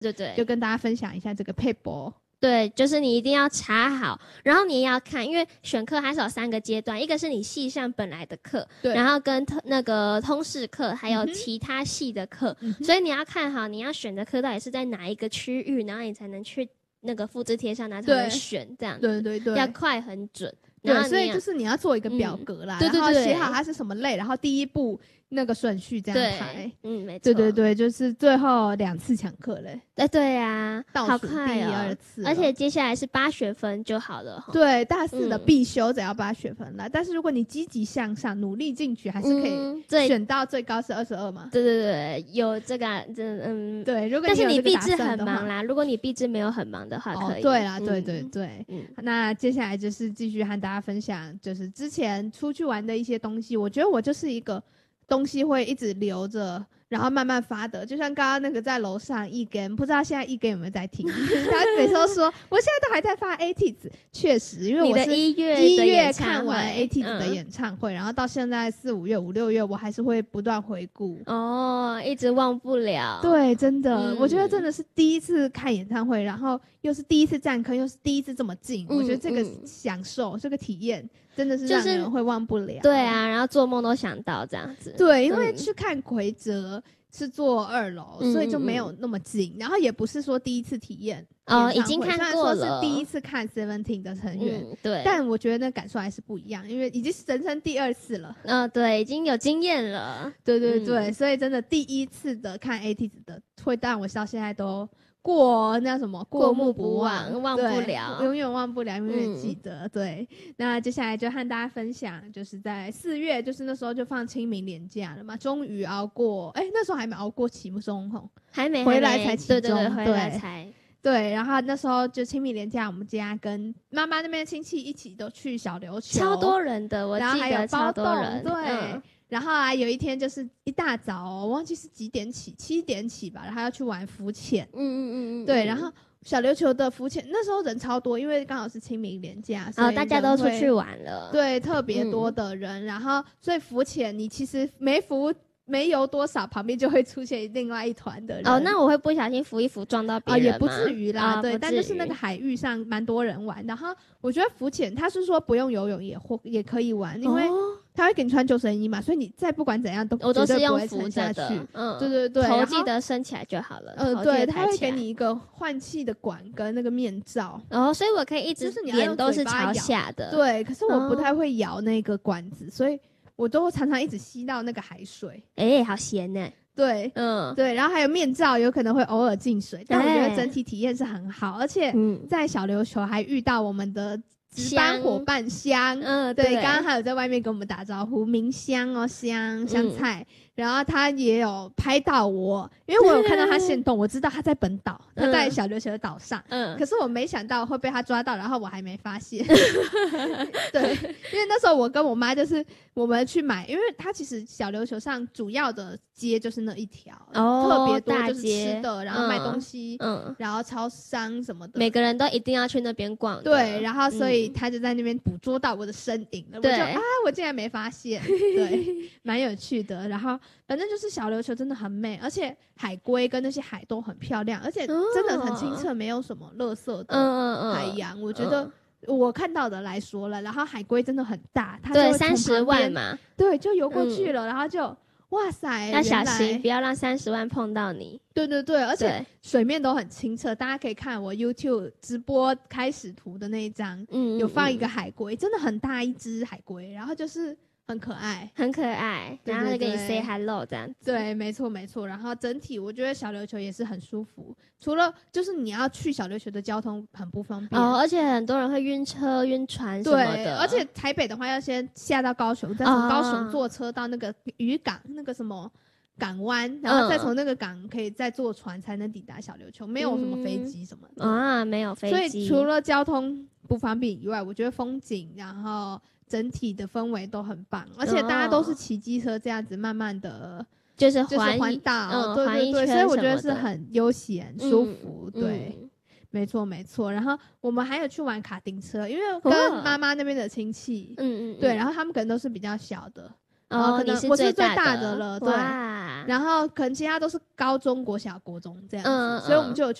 对对， 就跟大家分享一下这个撇步。 对，就是你一定要查好，然后你也要看，因为选课它是有3个阶段，一个是你系上本来的课， 对， 然后跟那个通识课，还有其他系的课，所以你要看好你要选的课到底是在哪一个区域，然后你才能去那个复制贴上，然后才能选这样子。 对对对， 要快很准。 对，所以就是你要做一个表格啦，然后写好它是什么类，然后第一步那个顺序这样排。 没错。 对对对，就是最后2次抢课嘞。 对啊， 倒数第2次， 而且接下来是8学分就好了。 对，大4的必修只要8学分啦。但是如果你积极向上，努力进取，还是可以选到最高是22嘛。 对对对，有这个对，如果但是你毕制很忙啦，如果你毕制没有很忙的话，可以。 对啦，对对对。那接下来就是继续和大家分享，就是之前出去玩的一些东西。我觉得我就是一个东西会一直留着，然后慢慢发的，就像刚刚那个在楼上1根，不知道现在1根有没有在听？他每次都说我现在都还在发 ATEEZ， 确实，因为我是1月看完 ATEEZ 的演唱会，然后到现在4、5月、5、6月，我还是会不断回顾。 一直忘不了。 对，真的，我觉得真的是第一次看演唱会，然后又是第一次站坑，又是第一次这么近，我觉得这个享受，这个体验真的是让人会忘不了。 对啊，然后做梦都想到这样子。 对，因为去看奎哲是坐2楼，所以就没有那么近，然后也不是说第一次体验已经看过了， 虽然说是第一次看 Seventeen 的成员， 对， 但我觉得那感受还是不一样，因为已经是人生第2次了。 对，已经有经验了。 对对对，所以真的第一次的看 ATEEZ 的，会让我到现在都过目不忘， 忘不了， 永远忘不了，永远记得。对，那接下来就和大家分享，就是在4月，就是那时候就放清明连假了嘛，终于熬过，那时候还没熬过期中吼， 还没回来才期中， 对，回来才。 对，然后那时候就清明连假，我们家跟妈妈那边的亲戚一起都去小琉球， 超多人的，我记得超多人。 对，然后有一天就是一大早我忘记是几点起，7点起吧，然后要去玩浮潜。对，然后小琉球的浮潜那时候人超多，因为刚好是清明连假，所以大家都出去玩了。 对，特别多的人，然后所以浮潜你其实没游多少，旁边就会出现另外一团的人。 那我会不小心扶一扶撞到别人吗？ 也不至于啦，对，但就是那个海域上蛮多人玩。然后我觉得浮潜，他是说不用游泳也可以玩，因为他会给你穿救生衣嘛，所以你再不管怎样我都是用浮下去。对对对，头记得升起来就好了。 对，他会给你一个换气的管跟那个面罩。 所以我可以一直脸都是朝下的。 对，可是我不太会摇那个管子，所以我都常常一直吸到那个海水。 好咸呢。 对，对，然后还有面罩，有可能会偶尔进水，但我觉得整体体验是很好，而且在小琉球还遇到我们的值班伙伴香，对，刚刚还有在外面跟我们打招呼，明香香菜，然后他也有拍到我，因为我有看到他限动，我知道他在本岛，他在小琉球的岛上，可是我没想到会被他抓到，然后我还没发现。对，因为那时候我跟我妈就是我们去买，因为他其实小琉球上主要的街就是那一条，特别多就是吃的，然后卖东西，然后超商什么的， 每个人都一定要去那边逛。 对，然后所以他就在那边捕捉到我的身影了，我就我竟然没发现，对，蛮有趣的。然后反正就是小琉球真的很美，而且海龟跟那些海都很漂亮，而且真的很清澈，没有什么垃圾的海洋。我觉得我看到的来说了，然后海龟真的很大，它对30万嘛， 对，就游过去了，然后就哇塞， 要小心，不要让30万碰到你。 对对对，而且水面都很清澈，大家可以看我 YouTube 直播开始图的那一张，有放一个海龟，真的很大一只海龟，然后就是很可爱， 很可爱，然后就跟你 say hello 这样子。 对，没错没错。然后整体我觉得小琉球也是很舒服，除了就是你要去小琉球的交通很不方便而且很多人会晕车晕船什么的。 对，而且台北的话要先下到高雄，再从高雄坐车到那个渔港那个什么港湾，然后再从那个港可以再坐船才能抵达小琉球，没有什么飞机什么的没有飞机。 所以除了交通不方便以外，我觉得风景然后整体的氛围都很棒，而且大家都是骑机车这样子慢慢的就是环岛，对对对，所以我觉得是很悠闲舒服。对，没错没错。然后我们还有去玩卡丁车，因为跟妈妈那边的亲戚，对，然后他们可能都是比较小的，可能我是最大的了，对。 然后可能其他都是高中国小国中这样子，所以我们就有